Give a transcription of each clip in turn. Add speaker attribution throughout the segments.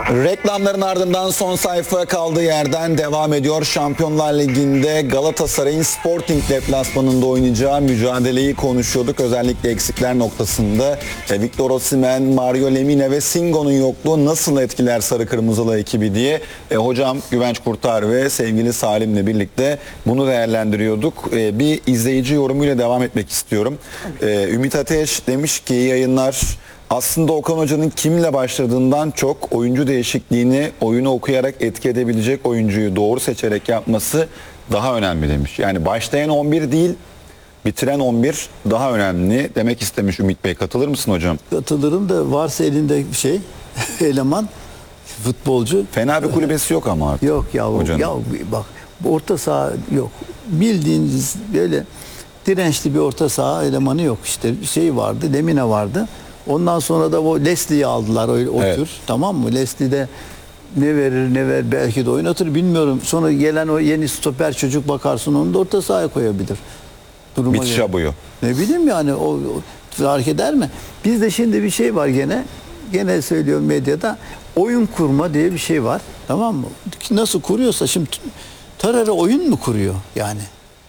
Speaker 1: Reklamların ardından son sayfa kaldığı yerden devam ediyor. Şampiyonlar Ligi'nde Galatasaray'ın Sporting deplasmanında oynayacağı mücadeleyi konuşuyorduk. Özellikle eksikler noktasında Victor Osimhen, Mario Lemina ve Singo'nun yokluğu nasıl etkiler Sarı Kırmızılı ekibi diye hocam Güvenç Kurtar ve sevgili Salim'le birlikte bunu değerlendiriyorduk. Bir izleyici yorumuyla devam etmek istiyorum. Ümit Ateş demiş ki iyi yayınlar. Aslında Okan Hoca'nın kimle başladığından çok oyuncu değişikliğini oyunu okuyarak etki edebilecek oyuncuyu doğru seçerek yapması daha önemli demiş. Yani başlayan 11 değil, bitiren 11 daha önemli demek istemiş Ümit Bey. Katılır mısın hocam?
Speaker 2: Katılırım da varsa elinde şey eleman futbolcu.
Speaker 1: Fena bir kulübesi yok ama artık.
Speaker 2: Yok ya, ya bak orta saha yok. Bildiğiniz böyle dirençli bir orta saha elemanı yok. İşte şey vardı, Lemina vardı. Ondan sonra da o Leslie'yi aldılar o
Speaker 1: evet.
Speaker 2: tür. Tamam mı? Leslie de ne verir ne ver belki de oynatır bilmiyorum. Sonra gelen o yeni stoper çocuk bakarsın onu da orta sahaya koyabilir.
Speaker 1: Mit Şabu'yu.
Speaker 2: Ne bileyim yani o fark eder mi? Bizde şimdi bir şey var gene söylüyorum medyada oyun kurma diye bir şey var. Tamam mı? Nasıl kuruyorsa şimdi Tarara oyun mu kuruyor yani?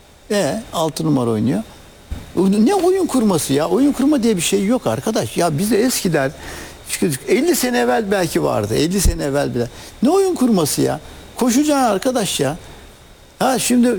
Speaker 2: 6 numara oynuyor. Ne oyun kurması ya? Oyun kurma diye bir şey yok arkadaş. Ya bize eskiden 50 sene evvel belki vardı. 50 sene evvel bile. Ne oyun kurması ya? Koşacaksın arkadaş ya. Ha şimdi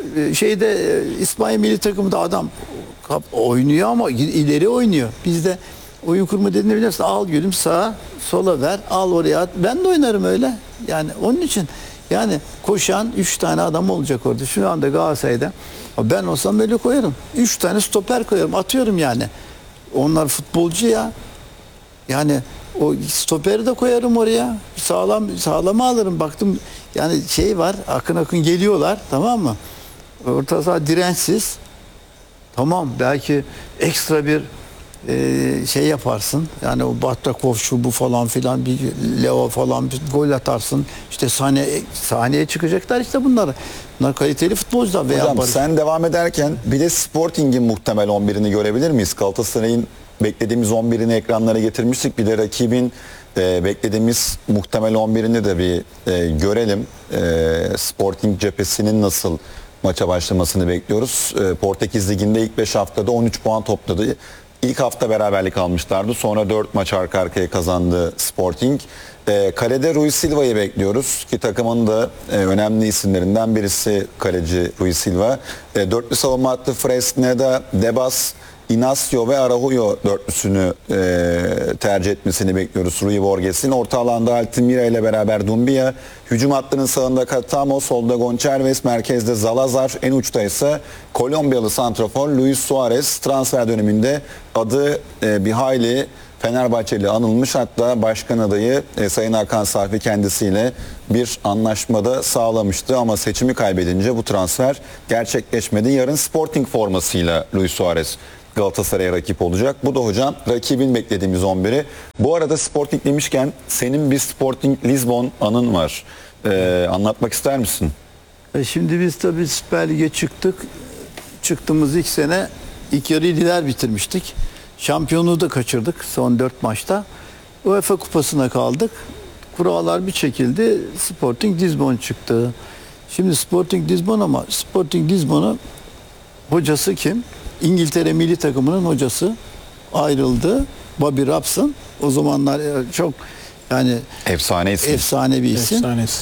Speaker 2: şeyde İspanya milli takımında adam oynuyor ama ileri oynuyor. Bizde oyun kurma dediğini bilirsin. Al gülüm sağa, sola ver. Al oraya at. Ben de oynarım öyle. Yani onun için yani koşan 3 tane adam olacak orada. Şu anda Galatasaray'da ben olsam böyle koyarım. 3 tane stoper koyarım. Atıyorum yani. Onlar futbolcu ya. Yani o stoperi de koyarım oraya. Sağlam alırım. Baktım yani şey var. Akın geliyorlar. Tamam mı? Orta saha dirençsiz. Tamam. Belki ekstra bir şey yaparsın. Yani o Batrakov şu bu falan filan bir Leo falan bir gol atarsın. İşte sahneye çıkacaklar işte bunlar. Bunlar kaliteli futbolcular veya
Speaker 1: hocam sen devam ederken bir de Sporting'in muhtemel 11'ini görebilir miyiz? Galatasaray'ın beklediğimiz 11'ini ekranlara getirmiştik. Bir de rakibin beklediğimiz muhtemel 11'ini de bir görelim. Sporting cephesinin nasıl maça başlamasını bekliyoruz. Portekiz Ligi'nde ilk 5 haftada 13 puan topladı. İlk hafta beraberlik almışlardı. Sonra 4 maç arka arkaya kazandı Sporting. Kalede Rui Silva'yı bekliyoruz ki takımın da önemli isimlerinden birisi kaleci Rui Silva. Dörtlü savunma hattı Fresneda, Debas, Inacio ve Araujo dörtlüsünü tercih etmesini bekliyoruz Rui Borges'in. Orta alanda Altimira ile beraber Dumbia, hücum hattının sağında Catamo, solda Gonçalves, merkezde Zalazar, en uçta ise Kolombiyalı santrafor Luis Suarez. Transfer döneminde adı bir hayli Fenerbahçeli anılmış, hatta başkan adayı Sayın Hakan Safi kendisiyle bir anlaşmada sağlamıştı ama seçimi kaybedince bu transfer gerçekleşmedi. Yarın Sporting formasıyla Luis Suarez Galatasaray'a rakip olacak. Bu da hocam rakibin beklediğimiz 11'i. Bu arada Sporting demişken senin bir Sporting Lisbon anın var. Anlatmak ister misin?
Speaker 2: Şimdi biz tabii Süper Lig'e çıktık. Çıktığımız ilk sene ilk yarıyı lider bitirmiştik. Şampiyonluğu da kaçırdık son 4 maçta. UEFA Kupası'na kaldık. Kurallar bir çekildi. Sporting Lisbon çıktı. Şimdi Sporting Lisbon ama Sporting Lisbon'un hocası kim? İngiltere milli takımının hocası ayrıldı. Bobby Robson. O zamanlar çok yani
Speaker 1: efsane isim.
Speaker 2: Efsane bir isim.
Speaker 3: Efsanesi.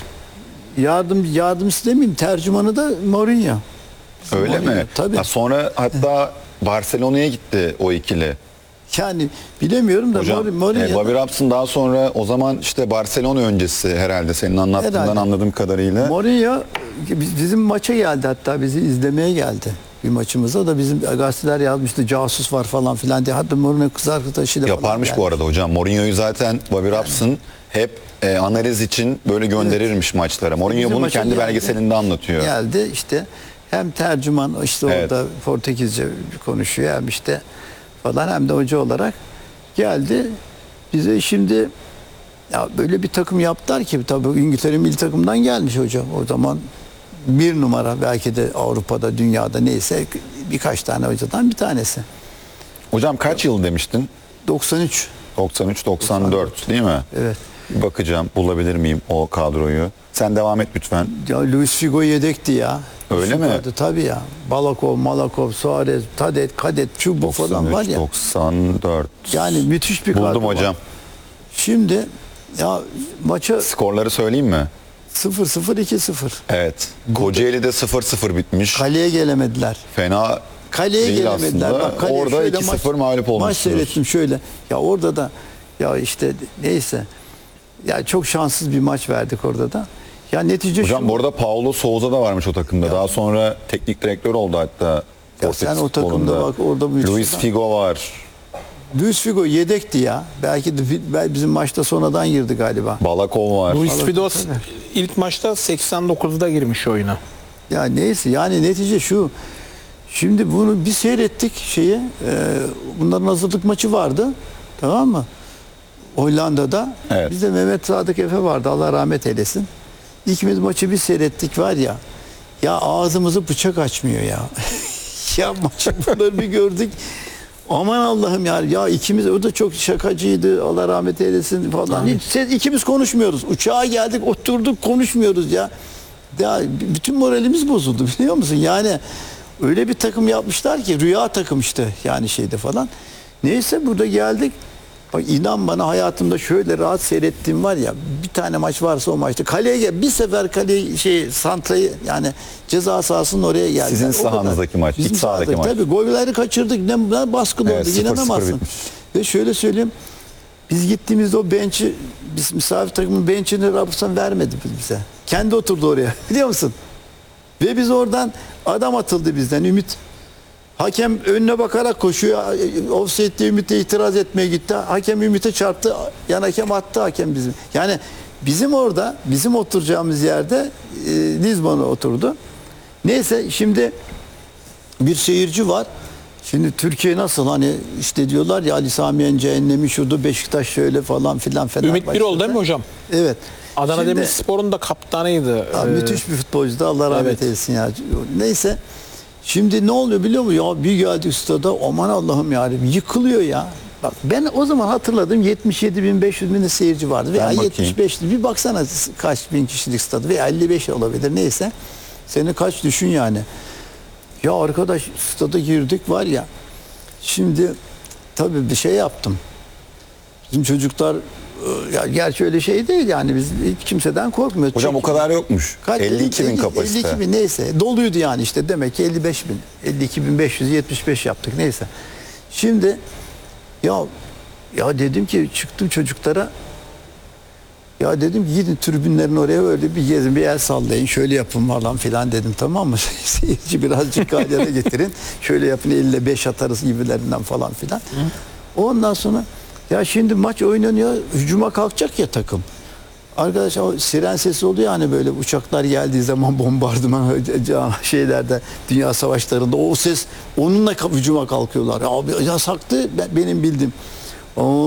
Speaker 2: Yardımcısı demeyeyim, tercümanı da Mourinho.
Speaker 1: Öyle
Speaker 2: Mourinho,
Speaker 1: mi?
Speaker 2: tabii.
Speaker 1: Sonra hatta Barcelona'ya gitti o ikili.
Speaker 2: Yani bilemiyorum da
Speaker 1: Hocam,
Speaker 2: Mourinho.
Speaker 1: Bobby Robson daha sonra o zaman işte Barcelona öncesi herhalde senin anlattığından
Speaker 2: Herhalde.
Speaker 1: anladığım kadarıyla.
Speaker 2: Mourinho bizim maça geldi, hatta bizi izlemeye geldi. Bir maçımıza da bizim gazeteler yazmıştı, casus var falan filan diye. Hatta Mourinho kız arkadaşıyla
Speaker 1: Yaparmış
Speaker 2: falan
Speaker 1: bu arada hocam. Mourinho'yu zaten Bobby Robson hep analiz için böyle gönderirmiş maçlara. Mourinho
Speaker 2: Bizim
Speaker 1: bunu
Speaker 2: maça
Speaker 1: kendi
Speaker 2: geldi.
Speaker 1: belgeselinde anlatıyor.
Speaker 2: Geldi işte, hem tercüman işte
Speaker 1: Evet.
Speaker 2: orada Portekizce konuşuyor hem işte falan, hem de hoca olarak geldi. Bize şimdi ya böyle bir takım yaptılar ki, tabii İngiltere milli takımdan gelmiş hoca. O zaman bir numara belki de Avrupa'da, dünyada neyse birkaç tane hocadan bir tanesi.
Speaker 1: Hocam kaç yıl demiştin?
Speaker 2: 93.
Speaker 1: 93-94 değil mi?
Speaker 2: Evet.
Speaker 1: Bakacağım, bulabilir miyim o kadroyu? Sen devam et lütfen.
Speaker 2: Ya Luis Figo yedekti ya.
Speaker 1: Öyle mi?
Speaker 2: Vardı, tabii ya. Balakov, Malakov, Suarez, Tadet, Kadet, şu bu falan var ya.
Speaker 1: 94.
Speaker 2: Yani müthiş bir kadro
Speaker 1: Buldum
Speaker 2: var.
Speaker 1: hocam.
Speaker 2: Şimdi ya maça
Speaker 1: Skorları söyleyeyim mi?
Speaker 2: 0-0 2-0.
Speaker 1: Evet. Kocaeli'de 0-0 bitmiş.
Speaker 2: Kaleye gelemediler.
Speaker 1: Fena
Speaker 2: Kaleye
Speaker 1: değil
Speaker 2: gelemediler.
Speaker 1: aslında.
Speaker 2: Bak, kaleye
Speaker 1: Orada
Speaker 2: şöyle
Speaker 1: 2-0 mağlup
Speaker 2: Maç
Speaker 1: olmuşsunuz.
Speaker 2: seyrettim şöyle. Ya orada da ya işte neyse. Ya çok şanssız bir maç verdik orada da. Ya netice
Speaker 1: Hocam
Speaker 2: şu.
Speaker 1: bu arada Paulo Souza da varmış o takımda. Daha sonra teknik direktör oldu hatta.
Speaker 2: Ya
Speaker 1: Portekiz
Speaker 2: sen o takımda
Speaker 1: futbolunda.
Speaker 2: bak, orada müthiş
Speaker 1: Luis
Speaker 2: adam.
Speaker 1: Figo var.
Speaker 2: Luis Figo yedekti ya. Belki de bizim maçta sonradan girdi galiba.
Speaker 1: Balakov var.
Speaker 3: Luis
Speaker 2: Vallahi
Speaker 3: Figo
Speaker 2: tabii.
Speaker 3: ilk maçta 89'da girmiş oyuna.
Speaker 2: Ya neyse yani netice şu. Şimdi bunu bir seyrettik şeyi. Bunların hazırlık maçı vardı. Tamam mı? Hollanda'da.
Speaker 1: Evet.
Speaker 2: Bizde Mehmet Sadık Efe vardı. Allah rahmet eylesin. İkimiz maçı bir seyrettik var ya. Ya ağzımızı bıçak açmıyor ya. Ya maçı bunları bir gördük. Aman Allah'ım ya. Ya ikimiz o da çok şakacıydı. Allah rahmet eylesin falan. Hiç, ikimiz konuşmuyoruz. Uçağa geldik, oturduk, konuşmuyoruz ya. Ya bütün moralimiz bozuldu biliyor musun? Yani öyle bir takım yapmışlar ki rüya takım işte yani şeyde falan. Neyse burada geldik. Bak inan bana hayatımda şöyle rahat seyrettiğim var ya, bir tane maç varsa o maçta kaleye gel, bir sefer kaleye santrayı yani ceza sahasının oraya geldi.
Speaker 1: Sizin sahanızdaki maç, iç sahadaki maç.
Speaker 2: Tabii golleri kaçırdık. Ne baskılı
Speaker 1: Evet,
Speaker 2: oldu
Speaker 1: 0-0
Speaker 2: inanamazsın.
Speaker 1: bitmiş.
Speaker 2: Ve şöyle söyleyeyim. Biz gittiğimizde o bench'i, biz misafir takımın bench'ini Rabustan vermedi bize. Kendi oturdu oraya. Biliyor musun? Ve biz oradan adam atıldı bizden Ümit. Hakem önüne bakarak koşuyor. Offside diye Ümit'e itiraz etmeye gitti. Hakem Ümit'e çarptı. Yan hakem attı hakem bizim. Yani bizim orada, bizim oturacağımız yerde Lizbon'a oturdu. Neyse şimdi bir seyirci var. Şimdi Türkiye nasıl hani işte diyorlar ya Ali Samiyen cehennemi şurada Beşiktaş şöyle falan filan.
Speaker 3: Ümit Birol değil mi hocam?
Speaker 2: Evet.
Speaker 3: Adana
Speaker 2: Şimdi-
Speaker 3: Demirspor'un da kaptanıydı.
Speaker 2: Ya müthiş bir futbolcu da Allah rahmet
Speaker 3: evet.
Speaker 2: eylesin ya. Neyse. Şimdi ne oluyor biliyor musun? Ya bir geldik stada aman Allah'ım ya yıkılıyor ya. Bak ben o zaman hatırladım 77.500 bin seyirci vardı veya
Speaker 1: Ben bakayım.
Speaker 2: 75 bir baksana kaç bin kişilik stadı veya 55 olabilir neyse. Seni kaç düşün yani. Ya arkadaş stada girdik var ya. Şimdi tabii bir şey yaptım. Bizim çocuklar ya gerçi öyle şey değil yani biz hiç kimseden korkmuyoruz.
Speaker 1: Hocam o kadar yokmuş.
Speaker 2: Kaç
Speaker 1: 52 bin kapasite.
Speaker 2: 52 bin neyse. Doluydu yani işte demek ki 55 bin. 52.575 yaptık neyse. Şimdi ya dedim ki çıktım çocuklara ya dedim ki gidin tribünlerin oraya öyle bir gezin bir el sallayın şöyle yapın falan filan dedim tamam mı? Seyirci birazcık galyana getirin. Şöyle yapın elle 5 atarız gibilerinden falan filan. Ondan sonra ya şimdi maç oynanıyor hücuma kalkacak ya takım. Arkadaşlar o siren sesi oluyor hani böyle uçaklar geldiği zaman bombardıman şeylerde dünya savaşlarında o ses onunla hücuma kalkıyorlar. Abi yasaktı benim bildim.